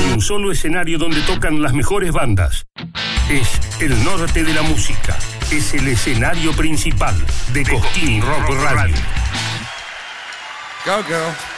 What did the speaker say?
Hay un solo escenario donde tocan las mejores bandas. Es el norte de la música. Es el escenario principal de Cosquín Rock Radio. Go, girl.